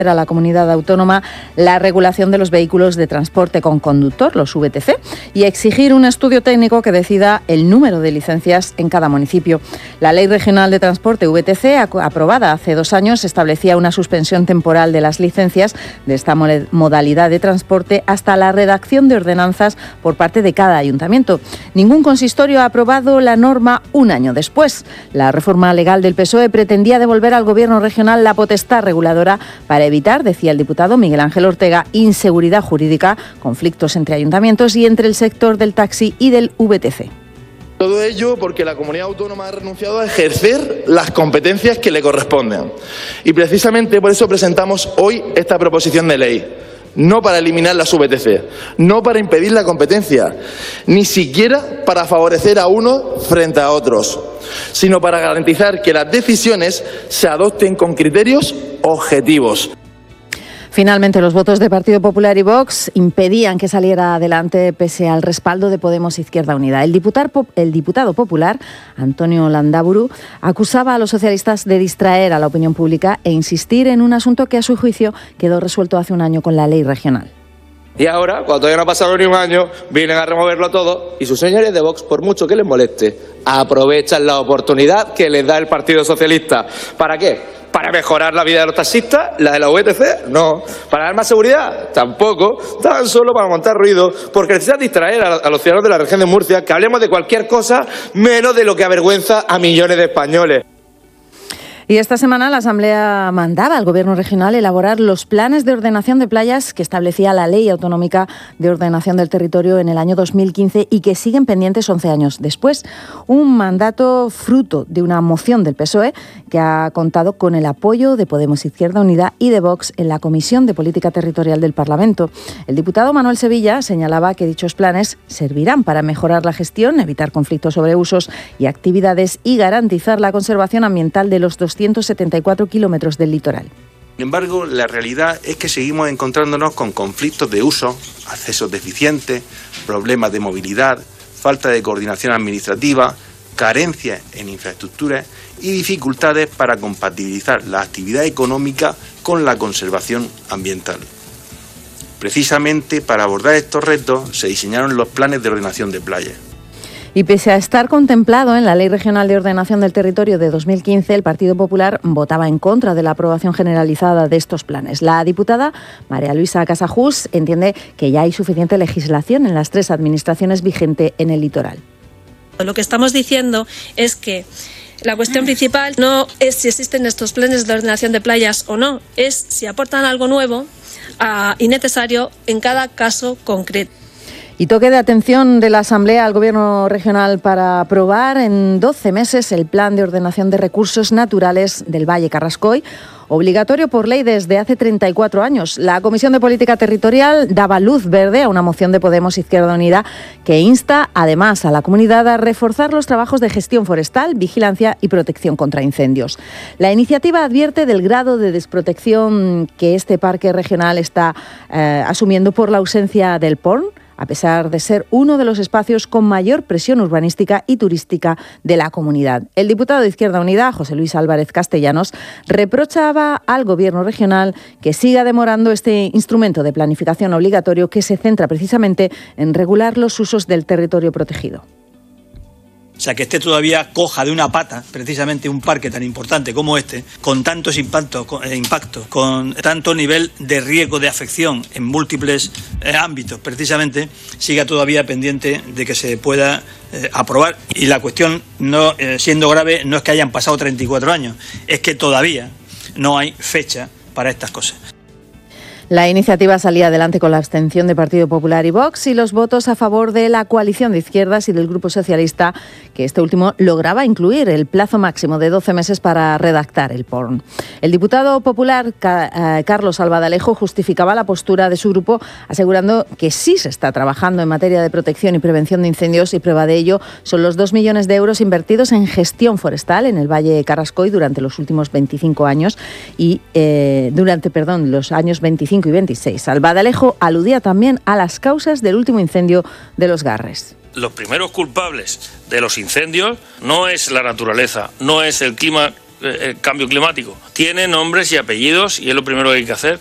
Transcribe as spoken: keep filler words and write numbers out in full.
a la comunidad autónoma la regulación de los vehículos de transporte con conductor, los V T C, y exigir un estudio técnico que decida el número de licencias en cada municipio. La Ley Regional de Transporte V T C, aprobada hace dos años, establecía una suspensión temporal de las licencias de esta modalidad de transporte hasta la redacción de ordenanzas por parte de cada ayuntamiento. Ningún consistorio ha aprobado la norma un año después. La reforma legal del P S O E pretendía devolver al Gobierno regional la potestad reguladora para evitar, decía el diputado Miguel Ángel Ortega, inseguridad jurídica, conflictos entre ayuntamientos y entre el sector del taxi y del V T C. Todo ello porque la comunidad autónoma ha renunciado a ejercer las competencias que le corresponden. Y precisamente por eso presentamos hoy esta proposición de ley. No para eliminar las V T C, no para impedir la competencia, ni siquiera para favorecer a unos frente a otros, sino para garantizar que las decisiones se adopten con criterios objetivos. Finalmente, los votos de Partido Popular y Vox impedían que saliera adelante pese al respaldo de Podemos Izquierda Unida. El diputado, el diputado popular, Antonio Landaburu, acusaba a los socialistas de distraer a la opinión pública e insistir en un asunto que, a su juicio, quedó resuelto hace un año con la ley regional. Y ahora, cuando todavía no ha pasado ni un año, vienen a removerlo todo y sus señores de Vox, por mucho que les moleste, aprovechan la oportunidad que les da el Partido Socialista. ¿Para qué? ¿Para mejorar la vida de los taxistas? ¿La de la V T C? No. ¿Para dar más seguridad? Tampoco. Tan solo para montar ruido, porque necesitan distraer a los ciudadanos de la región de Murcia, que hablemos de cualquier cosa menos de lo que avergüenza a millones de españoles. Y esta semana la Asamblea mandaba al Gobierno regional elaborar los planes de ordenación de playas que establecía la Ley Autonómica de Ordenación del Territorio en el año dos mil quince y que siguen pendientes once años después. Un mandato fruto de una moción del P S O E que ha contado con el apoyo de Podemos Izquierda Unida y de Vox en la Comisión de Política Territorial del Parlamento. El diputado Manuel Sevilla señalaba que dichos planes servirán para mejorar la gestión, evitar conflictos sobre usos y actividades y garantizar la conservación ambiental de los doscientos setenta y cuatro kilómetros del litoral. Sin embargo, la realidad es que seguimos encontrándonos con conflictos de uso, accesos deficientes, problemas de movilidad, falta de coordinación administrativa, carencias en infraestructuras y dificultades para compatibilizar la actividad económica con la conservación ambiental. Precisamente para abordar estos retos se diseñaron los planes de ordenación de playas. Y pese a estar contemplado en la Ley Regional de Ordenación del Territorio de dos mil quince, el Partido Popular votaba en contra de la aprobación generalizada de estos planes. La diputada María Luisa Casajús entiende que ya hay suficiente legislación en las tres administraciones vigente en el litoral. Lo que estamos diciendo es que la cuestión principal no es si existen estos planes de ordenación de playas o no, es si aportan algo nuevo uh, y necesario en cada caso concreto. Y toque de atención de la Asamblea al Gobierno regional para aprobar en doce meses el Plan de Ordenación de Recursos Naturales del Valle Carrascoy, obligatorio por ley desde hace treinta y cuatro años. La Comisión de Política Territorial daba luz verde a una moción de Podemos Izquierda Unida que insta además a la comunidad a reforzar los trabajos de gestión forestal, vigilancia y protección contra incendios. La iniciativa advierte del grado de desprotección que este parque regional está eh, asumiendo por la ausencia del P O R N, a pesar de ser uno de los espacios con mayor presión urbanística y turística de la comunidad. El diputado de Izquierda Unida, José Luis Álvarez Castellanos, reprochaba al Gobierno regional que siga demorando este instrumento de planificación obligatorio que se centra precisamente en regular los usos del territorio protegido. O sea, que esté todavía coja de una pata, precisamente un parque tan importante como este, con tantos impactos, con, eh, impactos, con tanto nivel de riesgo de afección en múltiples eh, ámbitos, precisamente, siga todavía pendiente de que se pueda eh, aprobar. Y la cuestión, no eh, siendo grave, no es que hayan pasado treinta y cuatro años, es que todavía no hay fecha para estas cosas. La iniciativa salía adelante con la abstención de Partido Popular y Vox y los votos a favor de la coalición de izquierdas y del Grupo Socialista, que este último lograba incluir el plazo máximo de doce meses para redactar el P O R N. El diputado popular Carlos Albadalejo justificaba la postura de su grupo asegurando que sí se está trabajando en materia de protección y prevención de incendios y prueba de ello son los dos millones de euros invertidos en gestión forestal en el Valle Carrascoy durante los últimos veinticinco años y eh, durante, perdón, los años veinticinco y veintiséis. Albadalejo aludía también a las causas del último incendio de Los Garres. Los primeros culpables de los incendios no es la naturaleza, no es el clima el cambio climático. Tiene nombres y apellidos y es lo primero que hay que hacer.